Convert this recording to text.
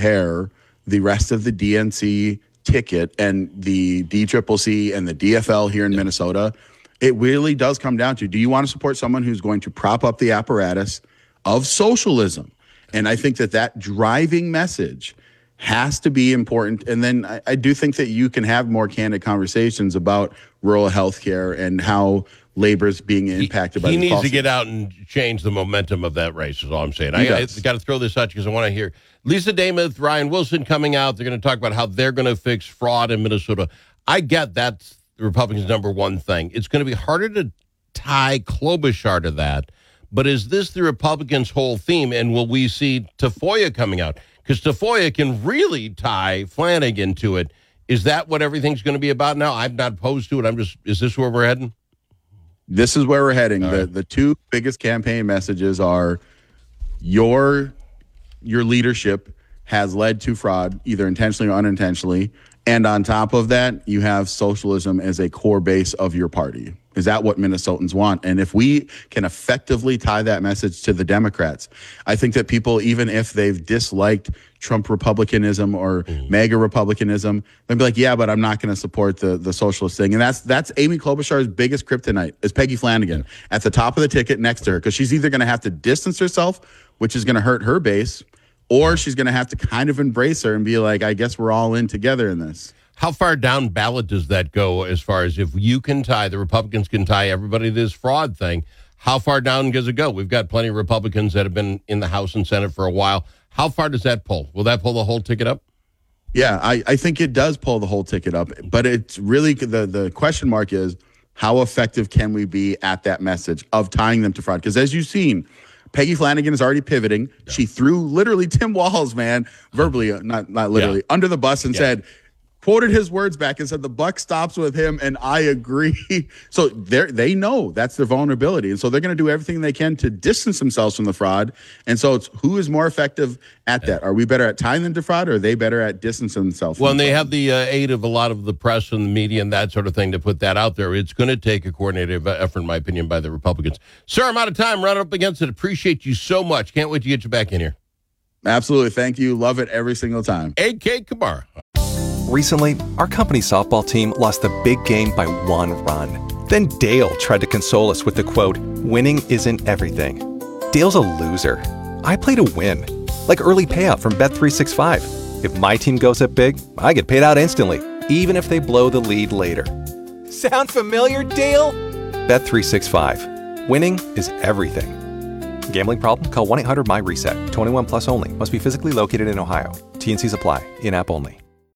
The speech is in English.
compare the rest of the DNC ticket and the DCCC and the DFL here in Minnesota, it really does come down to, do you want to support someone who's going to prop up the apparatus of socialism? And I think that driving message has to be important. And then I do think that you can have more candid conversations about rural health care and how labor is being impacted by the He needs policy. to get out and change the momentum of that race is all I'm saying. I got to throw this out because I want to hear Lisa Damuth, Ryan Wilson coming out. They're going to talk about how they're going to fix fraud in Minnesota. I get that's the Republicans' number one thing. It's going to be harder to tie Klobuchar to that. But is this the Republicans' whole theme? And will we see Tafoya coming out? Because Tafoya can really tie Flanagan to it. Is that what everything's going to be about now? I'm not opposed to it. Is this where we're heading? This is where we're heading. Right. The two biggest campaign messages are your leadership has led to fraud, either intentionally or unintentionally. And on top of that, you have socialism as a core base of your party. Is that what Minnesotans want? And if we can effectively tie that message to the Democrats, I think that people, even if they've disliked Trump Republicanism or MAGA Republicanism, they'll be like, yeah, but I'm not going to support the socialist thing. And that's Amy Klobuchar's biggest kryptonite is Peggy Flanagan at the top of the ticket next to her, because she's either going to have to distance herself, which is going to hurt her base, or she's going to have to kind of embrace her and be like, I guess we're all in together in this. How far down ballot does that go as far as if you can tie, the Republicans can tie everybody to this fraud thing? How far down does it go? We've got plenty of Republicans that have been in the House and Senate for a while. How far does that pull? Will that pull the whole ticket up? Yeah, I think it does pull the whole ticket up. But it's really the question mark is, how effective can we be at that message of tying them to fraud? Because as you've seen, Peggy Flanagan is already pivoting. Yeah. She threw literally Tim Walz, man, verbally, not literally, under the bus and said, quoted his words back and said, the buck stops with him, and I agree. So they know that's their vulnerability. And so they're going to do everything they can to distance themselves from the fraud. And so it's who is more effective at that? Are we better at tying them to fraud, or are they better at distancing themselves from Well, and the they fraud? have the aid of a lot of the press and the media and that sort of thing to put that out there. It's going to take a coordinated effort, in my opinion, by the Republicans. Sir, I'm out of time. Run up against it. Appreciate you so much. Can't wait to get you back in here. Absolutely. Thank you. Love it every single time. A.K. Kamara. Recently, our company softball team lost a big game by 1 run. Then Dale tried to console us with the quote, "Winning isn't everything." Dale's a loser. I play to win. Like early payout from Bet365. If my team goes up big, I get paid out instantly, even if they blow the lead later. Sound familiar, Dale? Bet365. Winning is everything. Gambling problem? Call 1-800-MY-RESET. 21 plus only. Must be physically located in Ohio. T&Cs apply. In-app only.